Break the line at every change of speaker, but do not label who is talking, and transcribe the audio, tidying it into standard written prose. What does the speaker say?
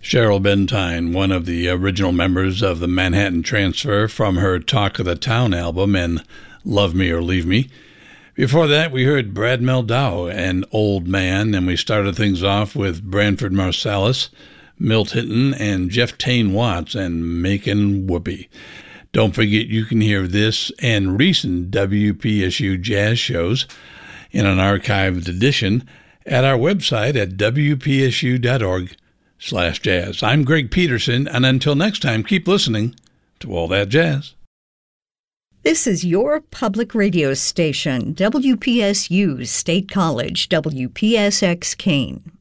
Cheryl Bentine, one of the original members of the Manhattan Transfer, from her Talk of the Town album and Love Me or Leave Me. Before that, we heard Brad Meldau and Old Man, and we started things off with Branford Marsalis, Milt Hinton, and Jeff Tain Watts and Makin' Whoopee. Don't forget you can hear this and recent WPSU jazz shows in an archived edition at our website at wpsu.org/jazz. I'm Greg Peterson, and until next time, keep listening to All That Jazz.
This is your public radio station, WPSU State College, WPSX Keene.